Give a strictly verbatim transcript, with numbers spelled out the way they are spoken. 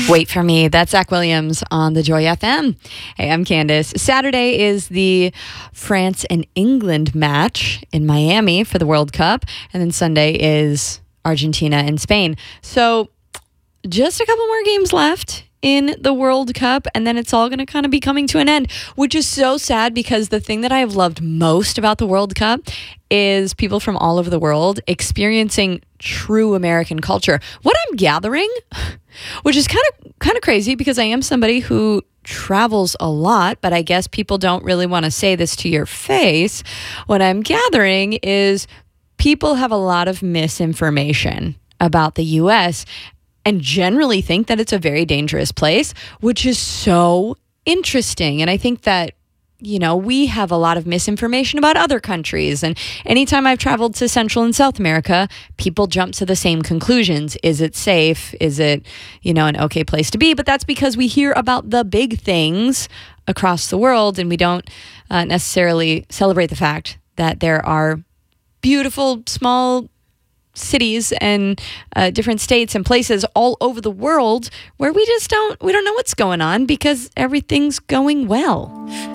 Wait for Me. That's Zach Williams on the Joy F M. Hey, I'm Candace. Saturday is the France and England match in Miami for the World Cup. And then Sunday is Argentina and Spain. So just a couple more games left in the World Cup, and then it's all going to kind of be coming to an end, which is so sad because the thing that I have loved most about the World Cup is people from all over the world experiencing true American culture. What I'm gathering, which is kind of kind of crazy because I am somebody who travels a lot, but I guess people don't really want to say this to your face. What I'm gathering is people have a lot of misinformation about the U S and generally think that it's a very dangerous place, which is so interesting. And I think that, you know, we have a lot of misinformation about other countries. And anytime I've traveled to Central and South America, people jump to the same conclusions. Is it safe? Is it, you know, an okay place to be? But that's because we hear about the big things across the world and we don't uh, necessarily celebrate the fact that there are beautiful, small cities and uh, different states and places all over the world where we just don't, we don't know what's going on because everything's going well.